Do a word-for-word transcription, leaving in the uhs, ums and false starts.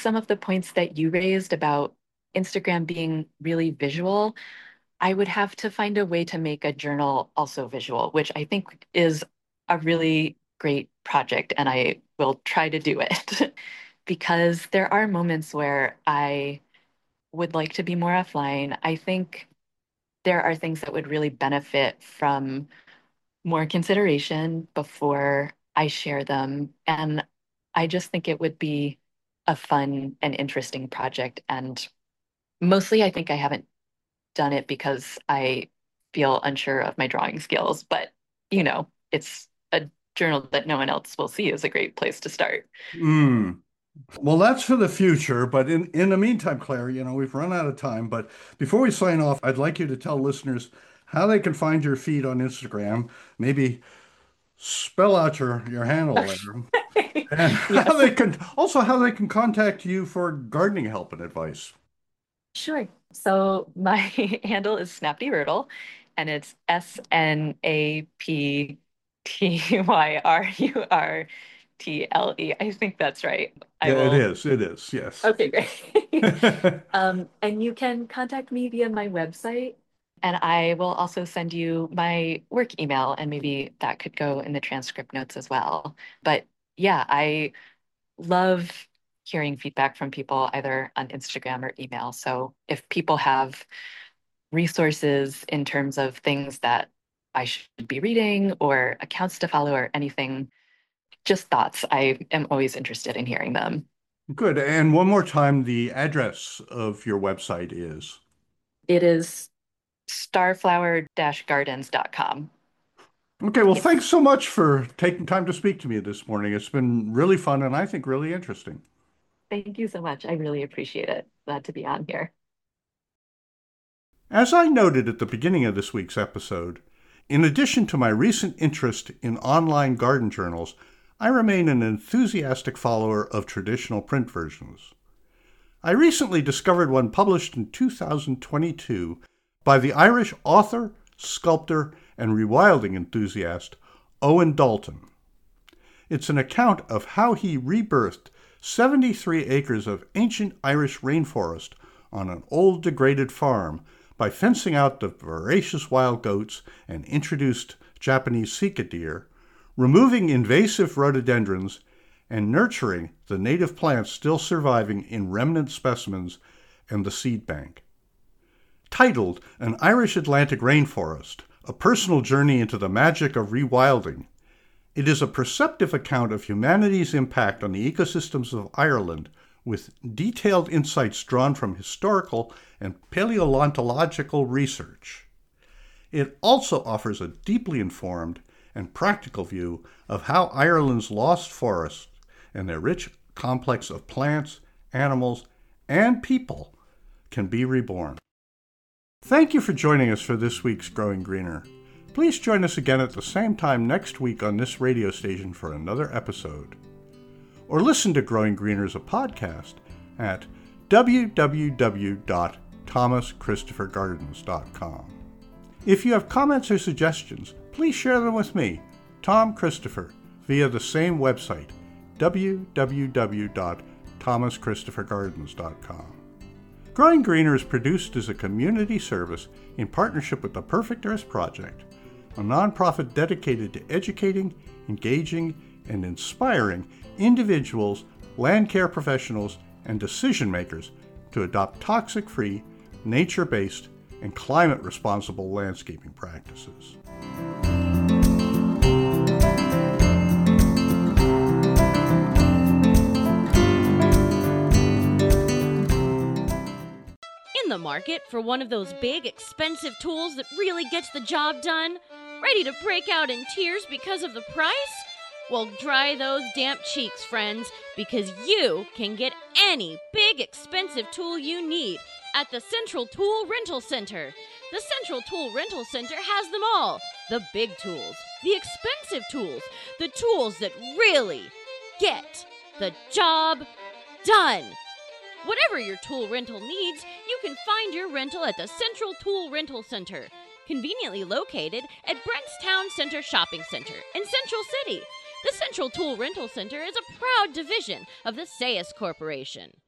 some of the points that you raised about Instagram being really visual, I would have to find a way to make a journal also visual, which I think is a really great project, and I will try to do it because there are moments where I would like to be more offline. I think there are things that would really benefit from more consideration before I share them. And I just think it would be a fun and interesting project. And mostly, I think I haven't done it because I feel unsure of my drawing skills. But, you know, it's a journal that no one else will see is a great place to start. Mm. Well, that's for the future. But in, in the meantime, Claire, you know, we've run out of time. But before we sign off, I'd like you to tell listeners how they can find your feed on Instagram. Maybe spell out your, your handle there. And how Yes. they can also how they can contact you for gardening help and advice. Sure. So my handle is Snapty and it's S N A P T Y R U R T L E. I think that's right. I Yeah, it will. is. It is. Yes. Okay, great. Um, and you can contact me via my website, and I will also send you my work email, and maybe that could go in the transcript notes as well. But yeah, I love hearing feedback from people either on Instagram or email. So if people have resources in terms of things that I should be reading or accounts to follow or anything, just thoughts, I am always interested in hearing them. Good. And one more time, the address of your website is. It is starflower gardens dot com. Okay, well, Yes. thanks so much for taking time to speak to me this morning. It's been really fun and I think really interesting. Thank you so much. I really appreciate it. Glad to be on here. As I noted at the beginning of this week's episode, in addition to my recent interest in online garden journals, I remain an enthusiastic follower of traditional print versions. I recently discovered one published in two thousand twenty-two by the Irish author, sculptor, and rewilding enthusiast Owen Dalton. It's an account of how he rebirthed seventy-three acres of ancient Irish rainforest on an old degraded farm by fencing out the voracious wild goats and introduced Japanese sika deer, removing invasive rhododendrons, and nurturing the native plants still surviving in remnant specimens and the seed bank. Titled An Irish Atlantic Rainforest, A Personal Journey into the Magic of Rewilding, it is a perceptive account of humanity's impact on the ecosystems of Ireland, with detailed insights drawn from historical and paleontological research. It also offers a deeply informed and practical view of how Ireland's lost forests and their rich complex of plants, animals, and people can be reborn. Thank you for joining us for this week's Growing Greener. Please join us again at the same time next week on this radio station for another episode. Or listen to Growing Greener as a podcast at w w w dot thomas christopher gardens dot com. If you have comments or suggestions, please share them with me, Tom Christopher, via the same website, w w w dot thomas christopher gardens dot com. Growing Greener is produced as a community service in partnership with the Perfect Earth Project, a nonprofit dedicated to educating, engaging, and inspiring individuals, land care professionals, and decision makers to adopt toxic-free, nature-based, and climate-responsible landscaping practices. In the market for one of those big, expensive tools that really gets the job done? Ready to break out in tears because of the price? Well, dry those damp cheeks, friends, because you can get any big, expensive tool you need at the Central Tool Rental Center. The Central Tool Rental Center has them all. The big tools, the expensive tools, the tools that really get the job done. Whatever your tool rental needs, you can find your rental at the Central Tool Rental Center, conveniently located at Brentstown Center Shopping Center in Central City. The Central Tool Rental Center is a proud division of the Sayus Corporation.